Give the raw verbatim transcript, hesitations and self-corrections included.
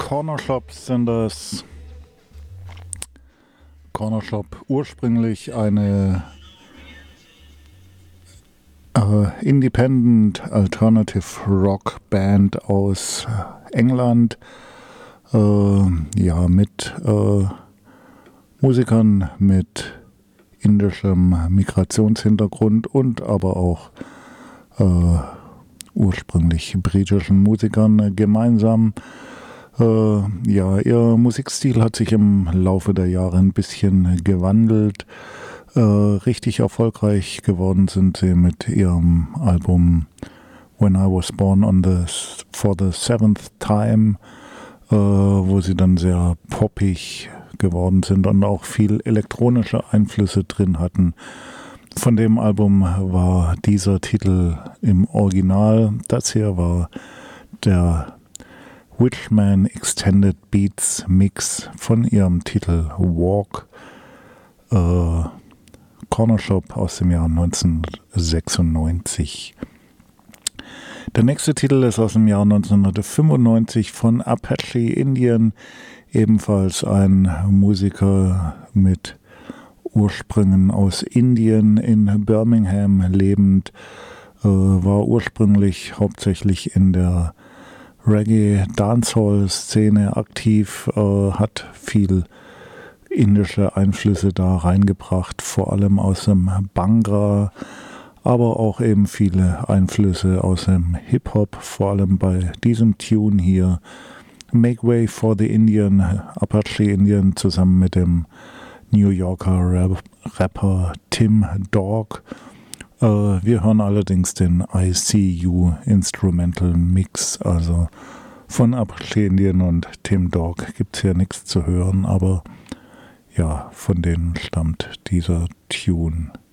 Corner Shops sind das. Corner Shop, ursprünglich eine äh, Independent Alternative Rock Band aus England, äh, ja, mit äh, Musikern mit indischem Migrationshintergrund und aber auch äh, ursprünglich britischen Musikern gemeinsam. Äh, ja, ihr Musikstil hat sich im Laufe der Jahre ein bisschen gewandelt. Äh, richtig erfolgreich geworden sind sie mit ihrem Album When I Was Born on the for the Seventh Time, äh, wo sie dann sehr poppig geworden sind und auch viel elektronische Einflüsse drin hatten. Von dem Album war dieser Titel im Original. Das hier war der Witchman Extended Beats Mix von ihrem Titel Walk, äh, Corner Shop aus dem Jahr neunzehnhundertsechsundneunzig. Der nächste Titel ist aus dem Jahr neunzehnhundertfünfundneunzig von Apache Indian, ebenfalls ein Musiker mit Ursprüngen aus Indien, in Birmingham lebend, äh, war ursprünglich hauptsächlich in der Reggae-Dancehall-Szene aktiv, äh, hat viel indische Einflüsse da reingebracht, vor allem aus dem Bhangra, aber auch eben viele Einflüsse aus dem Hip-Hop, vor allem bei diesem Tune hier, Make Way for the Indian, Apache Indian zusammen mit dem New Yorker Rap- Rapper Tim Dog. Äh, wir hören allerdings den I See You Instrumental Mix, also von Apache Indian und Tim Dog gibt es hier nichts zu hören, aber ja, von denen stammt dieser Tune.